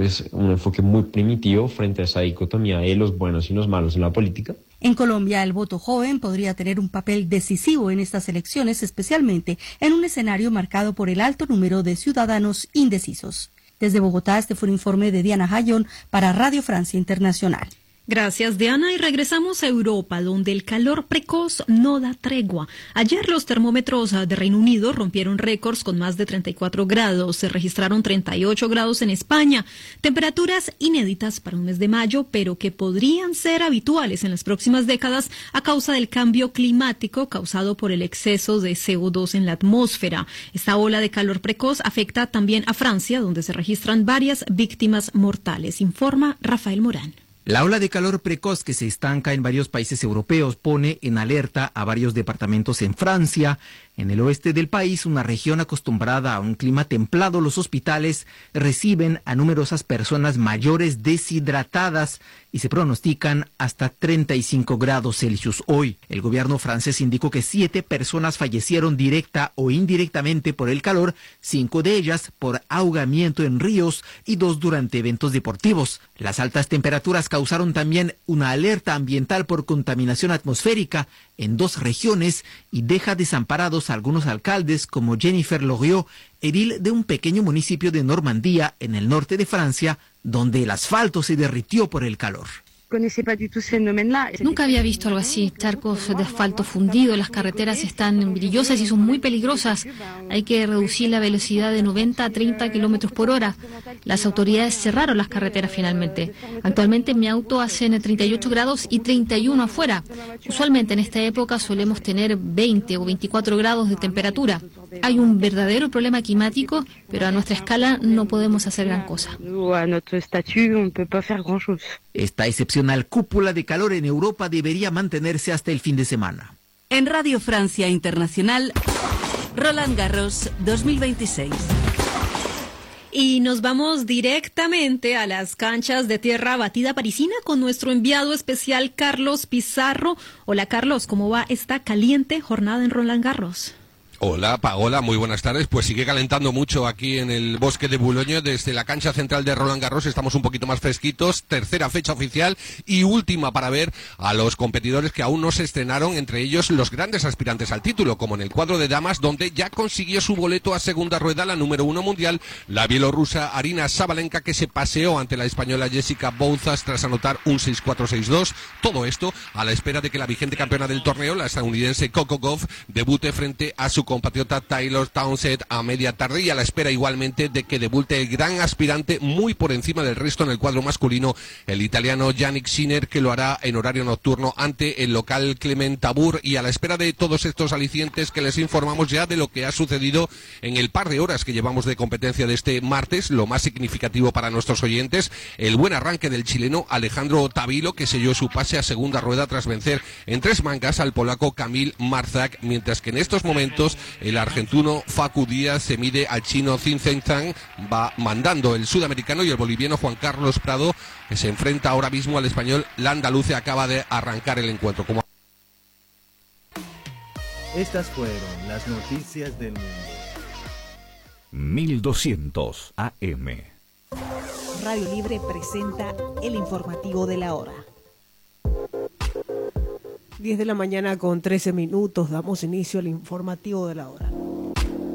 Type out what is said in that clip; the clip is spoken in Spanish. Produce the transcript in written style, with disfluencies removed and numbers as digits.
pues un enfoque muy primitivo frente a esa dicotomía de los buenos y los malos en la política. En Colombia, el voto joven podría tener un papel decisivo en estas elecciones, especialmente en un escenario marcado por el alto número de ciudadanos indecisos. Desde Bogotá, este fue un informe de Diana Jayón para Radio Francia Internacional. Gracias, Diana. Y regresamos a Europa, donde el calor precoz no da tregua. Ayer los termómetros de Reino Unido rompieron récords con más de 34 grados. Se registraron 38 grados en España. Temperaturas inéditas para un mes de mayo, pero que podrían ser habituales en las próximas décadas a causa del cambio climático causado por el exceso de CO2 en la atmósfera. Esta ola de calor precoz afecta también a Francia, donde se registran varias víctimas mortales. Informa Rafael Morán. La ola de calor precoz que se estanca en varios países europeos pone en alerta a varios departamentos en Francia. En el oeste del país, una región acostumbrada a un clima templado, los hospitales reciben a numerosas personas mayores deshidratadas y se pronostican hasta 35 grados Celsius hoy. El gobierno francés indicó que 7 personas fallecieron directa o indirectamente por el calor, 5 de ellas por ahogamiento en ríos y 2 durante eventos deportivos. Las altas temperaturas causaron también una alerta ambiental por contaminación atmosférica en 2 regiones y deja desamparados a algunos alcaldes como Jennifer Loriot, edil de un pequeño municipio de Normandía en el norte de Francia, donde el asfalto se derritió por el calor. Nunca había visto algo así, charcos de asfalto fundido, las carreteras están brillosas y son muy peligrosas. Hay que reducir la velocidad de 90 a 30 kilómetros por hora. Las autoridades cerraron las carreteras finalmente. Actualmente en mi auto hacen 38 grados y 31 afuera. Usualmente en esta época solemos tener 20 o 24 grados de temperatura. Hay un verdadero problema climático, pero a nuestra escala no podemos hacer gran cosa. Esta excepcional cúpula de calor en Europa debería mantenerse hasta el fin de semana. En Radio Francia Internacional, Roland Garros 2026. Y nos vamos directamente a las canchas de tierra batida parisina con nuestro enviado especial Carlos Pizarro. Hola Carlos, ¿cómo va esta caliente jornada en Roland Garros? Hola Paola, muy buenas tardes. Pues sigue calentando mucho aquí en el bosque de Boulogne. Desde la cancha central de Roland Garros estamos un poquito más fresquitos. Tercera fecha oficial y última para ver a los competidores que aún no se estrenaron, entre ellos los grandes aspirantes al título, como en el cuadro de damas, donde ya consiguió su boleto a segunda rueda la número 1 mundial, la bielorrusa Aryna Sabalenka, que se paseó ante la española Jessica Bouzas tras anotar un 6-4-6-2. Todo esto a la espera de que la vigente campeona del torneo, la estadounidense Coco Gauff, debute frente a su compatriota Taylor Townsend a media tarde, y a la espera igualmente de que debute el gran aspirante muy por encima del resto en el cuadro masculino, el italiano Yannick Sinner, que lo hará en horario nocturno ante el local Clement Tabur, y a la espera de todos estos alicientes que les informamos ya de lo que ha sucedido en el par de horas que llevamos de competencia de este martes. Lo más significativo para nuestros oyentes, el buen arranque del chileno Alejandro Tavilo, que selló su pase a segunda rueda tras vencer en 3 mangas al polaco Kamil Marzak, mientras que en estos momentos el argentino Facu Díaz se mide al chino Zheng Zhang, va mandando el sudamericano, y el boliviano Juan Carlos Prado, que se enfrenta ahora mismo al español Landaluce, acaba de arrancar el encuentro. Estas fueron las noticias del mundo. 1200 AM. Radio Libre presenta el informativo de la hora. 10 de la mañana con 13 minutos, damos inicio al informativo de la hora.